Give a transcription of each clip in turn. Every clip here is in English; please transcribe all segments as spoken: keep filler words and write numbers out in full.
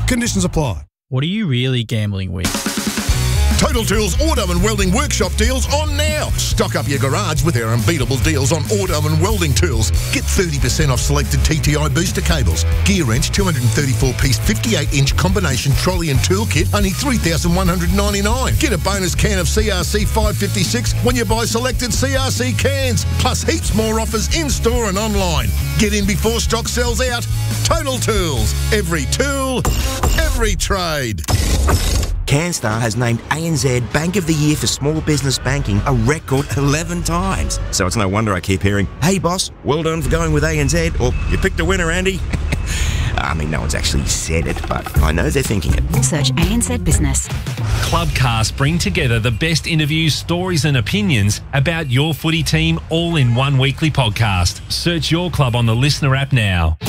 Conditions apply. What are you really gambling with? Total Tools Auto and Welding Workshop deals on now. Stock up your garage with our unbeatable deals on auto and welding tools. Get thirty percent off selected T T I booster cables. Gear wrench, two hundred thirty-four piece, fifty-eight inch combination trolley and tool kit, only three thousand one hundred ninety-nine dollars. Get a bonus can of C R C five fifty-six when you buy selected C R C cans. Plus heaps more offers in-store and online. Get in before stock sells out. Total Tools. Every tool, every trade. CanStar has named A N Z Bank of the Year for Small Business Banking a record eleven times. So it's no wonder I keep hearing, "Hey boss, well done for going with A N Z," or "You picked a winner, Andy." I mean, no one's actually said it, but I know they're thinking it. Search A N Z Business. Clubcast bring together the best interviews, stories and opinions about your footy team all in one weekly podcast. Search your club on the Listener app now.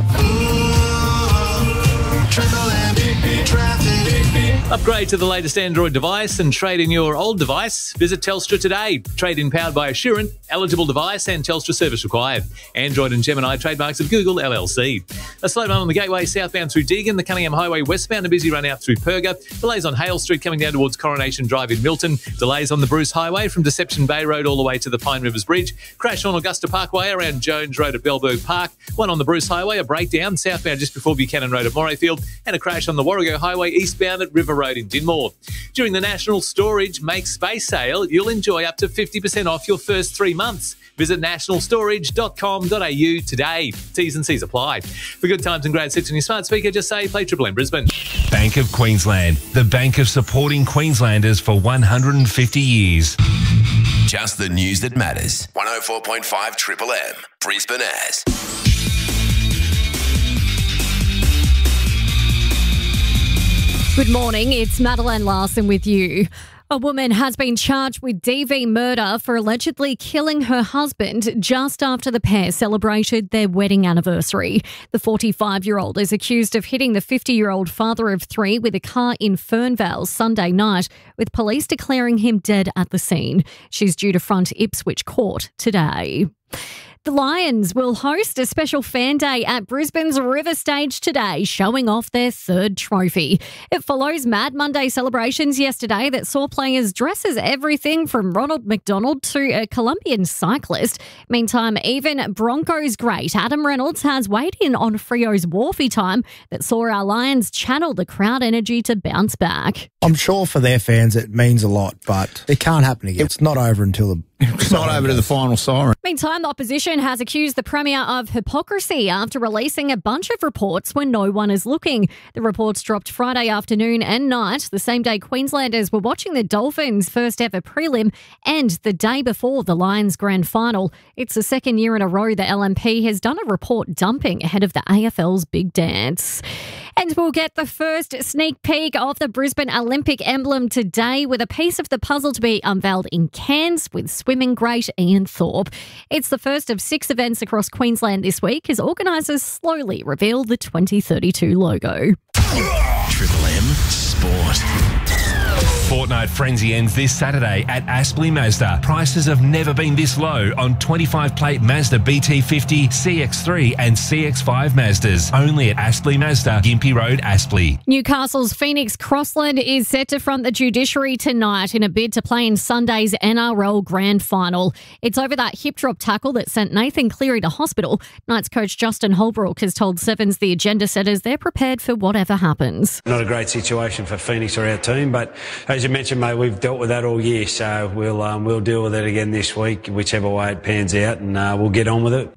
Upgrade to the latest Android device and trade in your old device. Visit Telstra today. Trade-in powered by Assurant. Eligible device and Telstra service required. Android and Gemini trademarks of Google L L C. A slow moment on the Gateway southbound through Deagon, the Cunningham Highway westbound, a busy run out through Perga. Delays on Hale Street coming down towards Coronation Drive in Milton. Delays on the Bruce Highway from Deception Bay Road all the way to the Pine Rivers Bridge. Crash on Augusta Parkway around Jones Road at Bellberg Park. One on the Bruce Highway, a breakdown southbound just before Buchanan Road at Morayfield. And a crash on the Warrego Highway eastbound at River Road in Dinmore. During the National Storage Make Space sale, you'll enjoy up to fifty percent off your first three months. Visit national storage dot com dot a u today. T's and C's apply. For good times and great sits on your smart speaker, just say play Triple M Brisbane. Bank of Queensland, the bank of supporting Queenslanders for one hundred fifty years. Just the news that matters. one oh four point five Triple M, Brisbane as. Good morning, it's Madeline Larson with you. A woman has been charged with D V murder for allegedly killing her husband just after the pair celebrated their wedding anniversary. The forty-five-year-old is accused of hitting the fifty-year-old father of three with a car in Fernvale Sunday night, with police declaring him dead at the scene. She's due to front Ipswich Court today. The Lions will host a special fan day at Brisbane's River Stage today, showing off their third trophy. It follows Mad Monday celebrations yesterday that saw players dress as everything from Ronald McDonald to a Colombian cyclist. Meantime, even Broncos great Adam Reynolds has weighed in on Frio's Wharfie time that saw our Lions channel the crowd energy to bounce back. I'm sure for their fans it means a lot, but it can't happen again. It's not over until the It's not over to the final siren. Meantime, the opposition has accused the Premier of hypocrisy after releasing a bunch of reports when no one is looking. The reports dropped Friday afternoon and night, the same day Queenslanders were watching the Dolphins' first ever prelim and the day before the Lions' grand final. It's the second year in a row the L M P has done a report dumping ahead of the A F L's big dance. And we'll get the first sneak peek of the Brisbane Olympic emblem today, with a piece of the puzzle to be unveiled in Cairns with swimming great Ian Thorpe. It's the first of six events across Queensland this week as organisers slowly reveal the twenty thirty-two logo. Triple M Sport. Fortnight Frenzy ends this Saturday at Aspley Mazda. Prices have never been this low on twenty-five plate Mazda B T fifty, C X three and C X five Mazdas. Only at Aspley Mazda, Gympie Road, Aspley. Newcastle's Phoenix Crossland is set to front the judiciary tonight in a bid to play in Sunday's N R L Grand Final. It's over that hip drop tackle that sent Nathan Cleary to hospital. Knights coach Justin Holbrook has told Sevens the agenda setters they're prepared for whatever happens. Not a great situation for Phoenix or our team, but as you mentioned, mate, we've dealt with that all year, so we'll um, we'll deal with it again this week, whichever way it pans out, and uh, we'll get on with it.